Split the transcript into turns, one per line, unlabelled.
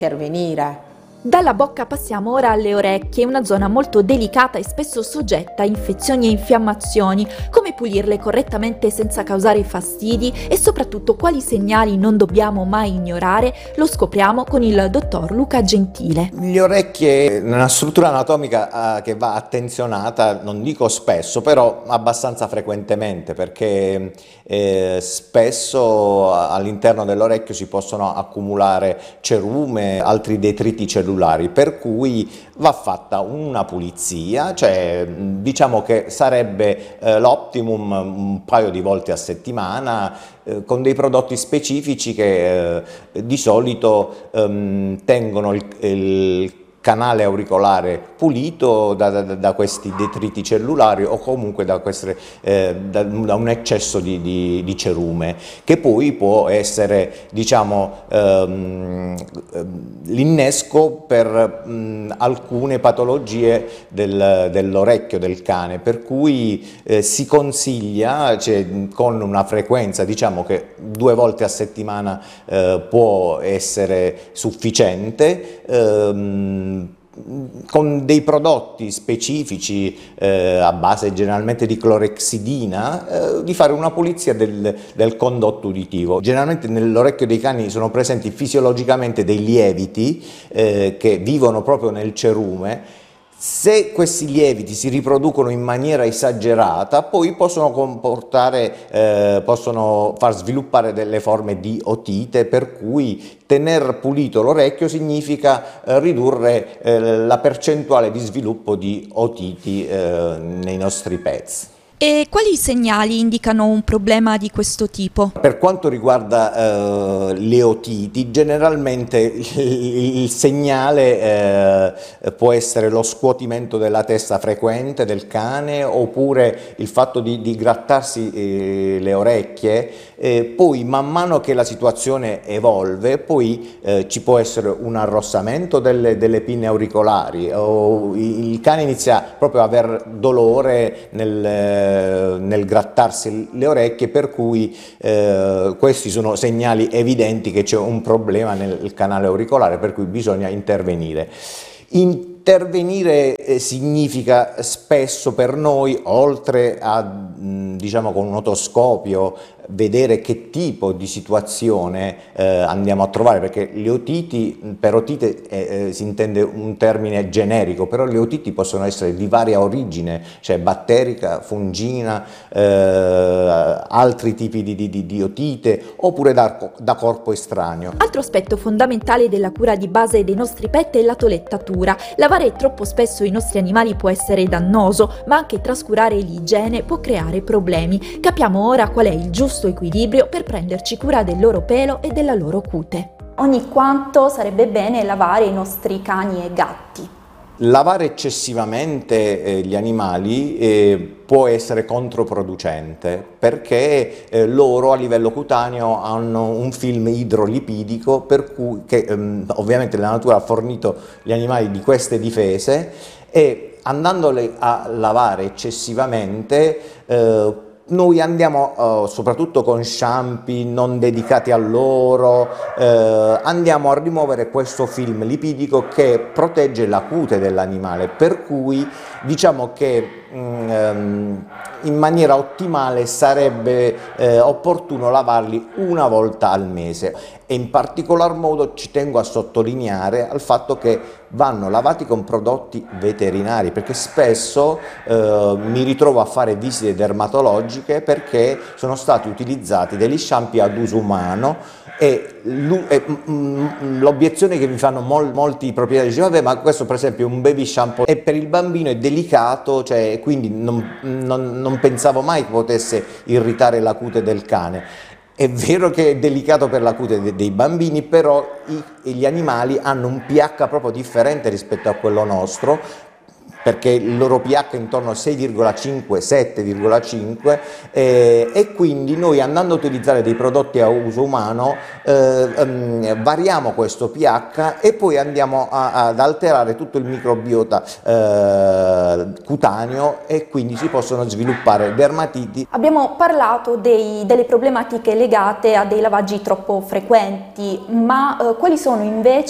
intervenire.
Dalla bocca passiamo ora alle orecchie, una zona molto delicata e spesso soggetta a infezioni e infiammazioni. Come pulirle correttamente senza causare fastidi e soprattutto quali segnali non dobbiamo mai ignorare, lo scopriamo con il dottor Luca Gentile.
Le orecchie, una struttura anatomica che va attenzionata, non dico spesso, però abbastanza frequentemente, perché spesso all'interno dell'orecchio si possono accumulare cerume, altri detriti cellulari, per cui va fatta una pulizia, cioè diciamo che sarebbe l'optimum un paio di volte a settimana, con dei prodotti specifici che di solito tengono il canale auricolare pulito da questi detriti cellulari o comunque da un eccesso di cerume, che poi può essere, diciamo, l'innesco per alcune patologie dell'orecchio del cane, per cui si consiglia, cioè, con una frequenza, diciamo che 2 volte a settimana può essere sufficiente, con dei prodotti specifici a base generalmente di clorexidina, di fare una pulizia del condotto uditivo. Generalmente nell'orecchio dei cani sono presenti fisiologicamente dei lieviti che vivono proprio nel cerume. Se questi lieviti si riproducono in maniera esagerata, poi possono possono far sviluppare delle forme di otite, per cui tener pulito l'orecchio significa ridurre la percentuale di sviluppo di otiti nei nostri pets.
E quali segnali indicano un problema di questo tipo?
Per quanto riguarda le otiti, generalmente il segnale può essere lo scuotimento della testa frequente del cane, oppure il fatto di grattarsi le orecchie. Poi man mano che la situazione evolve, poi ci può essere un arrossamento delle pinne auricolari, o il cane inizia proprio a aver dolore nel grattarsi le orecchie, per cui questi sono segnali evidenti che c'è un problema nel canale auricolare, per cui bisogna intervenire. Intervenire significa spesso per noi, oltre a, diciamo, con un otoscopio, vedere che tipo di situazione andiamo a trovare, perché le otiti, per otite si intende un termine generico, però le otiti possono essere di varia origine, cioè batterica, fungina, altri tipi di otite, oppure da corpo estraneo.
Altro aspetto fondamentale della cura di base dei nostri pet è la toilettatura. Lavare troppo spesso i nostri animali può essere dannoso, ma anche trascurare l'igiene può creare problemi. Capiamo ora qual è il giusto equilibrio per prenderci cura del loro pelo e della loro cute.
Ogni quanto sarebbe bene lavare i nostri cani e gatti?
Lavare eccessivamente gli animali può essere controproducente, perché loro a livello cutaneo hanno un film idrolipidico, per cui ovviamente la natura ha fornito gli animali di queste difese, e andandoli a lavare eccessivamente noi andiamo, soprattutto con shampoo non dedicati a loro, andiamo a rimuovere questo film lipidico che protegge la cute dell'animale, per cui diciamo che in maniera ottimale sarebbe opportuno lavarli una volta al mese, e in particolar modo ci tengo a sottolineare al fatto che vanno lavati con prodotti veterinari, perché spesso mi ritrovo a fare visite dermatologiche perché sono stati utilizzati degli shampoo ad uso umano, e l'obiezione che mi fanno molti proprietari, dice: vabbè, ma questo per esempio è un baby shampoo e per il bambino è delicato, cioè, quindi non pensavo mai che potesse irritare la cute del cane. È vero che è delicato per la cute dei bambini, però gli animali hanno un pH proprio differente rispetto a quello nostro, perché il loro pH è intorno a 6,5, 7,5, e quindi noi, andando a utilizzare dei prodotti a uso umano, variamo questo pH e poi andiamo ad alterare tutto il microbiota cutaneo, e quindi si possono sviluppare dermatiti.
Abbiamo parlato delle problematiche legate a dei lavaggi troppo frequenti, ma quali sono invece